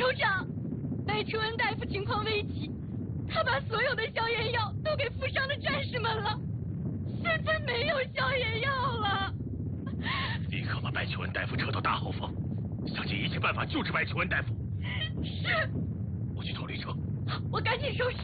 首长，白求恩大夫情况危急，他把所有的消炎药都给负伤的战士们了，现在没有消炎药了。 立刻把白求恩大夫撤到大后方，想尽一切办法救治白求恩大夫。 是。 我去偷驴车。 好，我赶紧收拾。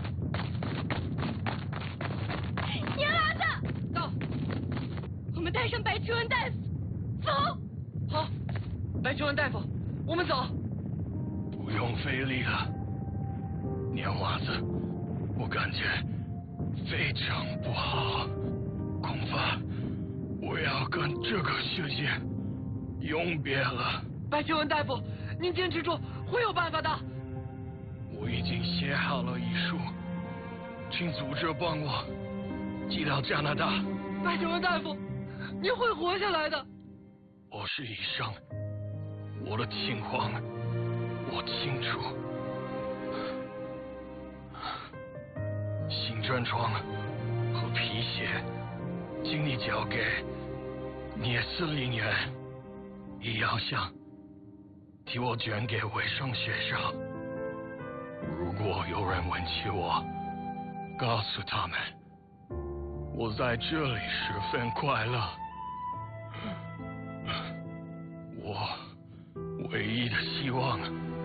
年娃子， 到。 我们带上白求恩大夫，走。 好，白求恩大夫，我们走。 不用费力了，年娃子，我感觉非常不好，恐怕我要跟这个世界永别了。 白求恩大夫，您坚持住，会有办法的。 我已经写好了遗书，请组织帮我寄到加拿大。 白求恩大夫，您会活下来的。 我是医生，我的情况我清楚。心症疮和贫血，请你交给聂司令员，医药箱替我捐给卫生学校。如果有人问起我，告诉他们我在这里十分快乐。我唯一的希望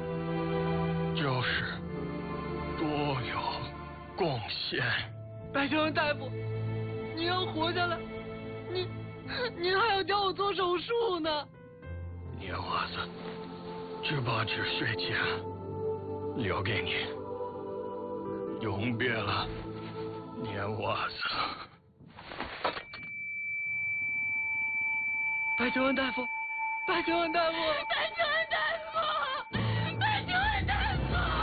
就是多有贡献。 白求恩大夫，您要活下来，您还要教我做手术呢。 年娃子，这把止血钳留给你，永别了，年娃子。 白求恩大夫，白求恩大夫， 白